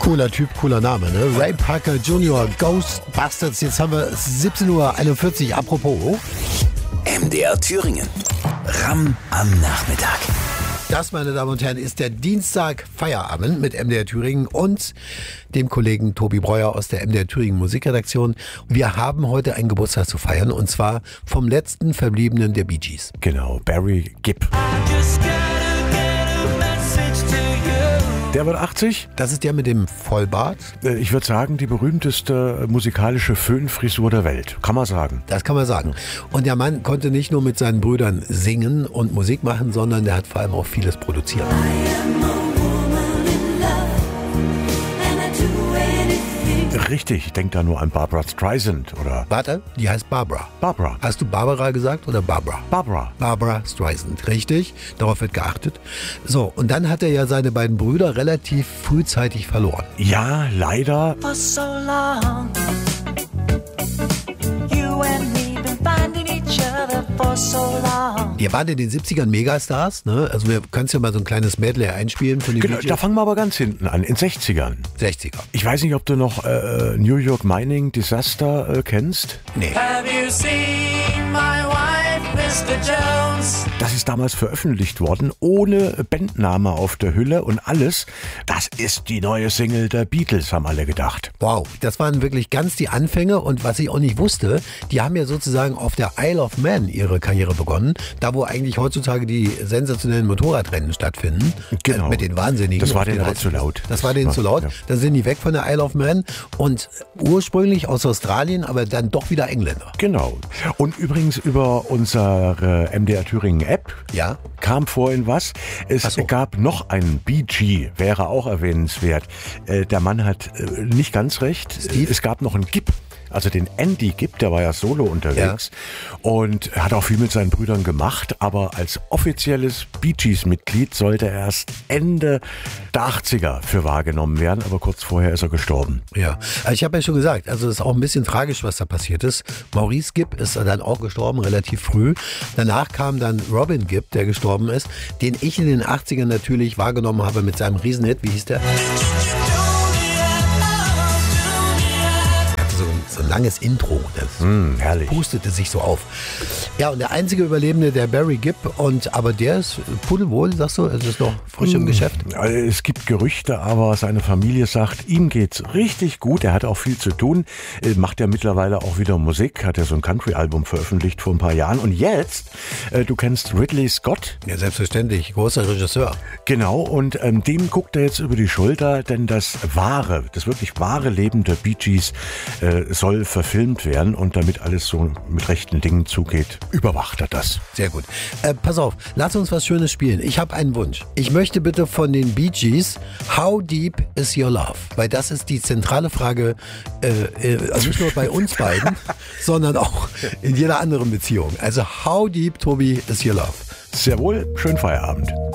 Cooler Typ, cooler Name, ne? Ray Parker Jr., Ghostbusters. Jetzt haben wir 17:41 Uhr. Apropos. MDR Thüringen. Ram am Nachmittag. Das, meine Damen und Herren, ist der Dienstag Feierabend mit MDR Thüringen und dem Kollegen Tobi Breuer aus der MDR Thüringen Musikredaktion. Wir haben heute einen Geburtstag zu feiern und zwar vom letzten Verbliebenen der Bee Gees. Genau, Barry Gibb. Der wird 80. Das ist der mit dem Vollbart. Ich würde sagen, die berühmteste musikalische Föhnfrisur der Welt. Kann man sagen. Das kann man sagen. Und der Mann konnte nicht nur mit seinen Brüdern singen und Musik machen, sondern der hat vor allem auch vieles produziert. Richtig, ich denke da nur an Barbra Streisand, oder? Warte, die heißt Barbra. Barbra. Hast du Barbara gesagt oder Barbra? Barbra. Barbra Streisand, richtig. Darauf wird geachtet. So, und dann hat er ja seine beiden Brüder relativ frühzeitig verloren. Ja, leider. For so long, you and me been finding each other for so long. Die waren in den 70ern Megastars, ne? Also wir können ja mal so ein kleines Medley einspielen von den Genau, Bee Gees. da fangen wir aber ganz hinten an, in 60ern. 60er. Ich weiß nicht, ob du noch New York Mining Disaster kennst. Nee. Have you seen my wife, Mr. Jones? Das ist damals veröffentlicht worden, ohne Bandname auf der Hülle und alles. Das ist die neue Single der Beatles, haben alle gedacht. Wow, das waren wirklich ganz die Anfänge und was ich auch nicht wusste, die haben ja sozusagen auf der Isle of Man ihre Karriere begonnen, da wo eigentlich heutzutage die sensationellen Motorradrennen stattfinden, Genau. mit den Wahnsinnigen. Das war auf denen den halt zu laut. Das war denen zu laut, Ja. da sind die weg von der Isle of Man und ursprünglich aus Australien, aber dann doch wieder Engländer. Genau. Und übrigens über unsere MDR Thüringen App Ja. kam vorhin was. Es Ach so. gab noch einen Bee Gee, wäre auch erwähnenswert. Der Mann hat nicht ganz recht. Steve? Es gab noch einen Gibb. Also den Andy Gibb, der war ja solo unterwegs und hat auch viel mit seinen Brüdern gemacht, aber als offizielles Bee Gees Mitglied sollte er erst Ende der 80er für wahrgenommen werden, aber kurz vorher ist er gestorben. Ja, ich habe ja schon gesagt, also es ist auch ein bisschen tragisch, was da passiert ist. Maurice Gibb ist dann auch gestorben, relativ früh. Danach kam dann Robin Gibb, der gestorben ist, den ich in den 80ern natürlich wahrgenommen habe mit seinem Riesenhit. Wie hieß der? So ein langes Intro. Das Herrlich. pustete sich so auf. Ja, und der einzige Überlebende, der Barry Gibb, aber der ist pudelwohl, sagst du? Es ist noch frisch im Geschäft. Es gibt Gerüchte, aber seine Familie sagt, ihm geht's richtig gut. Er hat auch viel zu tun. Macht ja mittlerweile auch wieder Musik. Hat ja so ein Country-Album veröffentlicht vor ein paar Jahren. Und jetzt, du kennst Ridley Scott. Ja, selbstverständlich. Großer Regisseur. Genau, und dem guckt er jetzt über die Schulter, denn das wirklich wahre Leben der Bee Gees soll verfilmt werden und damit alles so mit rechten Dingen zugeht, überwacht er das. Sehr gut. Pass auf, lass uns was Schönes spielen. Ich habe einen Wunsch. Ich möchte bitte von den Bee Gees How Deep Is Your Love? Weil das ist die zentrale Frage, also nicht nur bei uns beiden, sondern auch in jeder anderen Beziehung. Also How Deep, Tobi, Is Your Love? Sehr wohl, schönen Feierabend.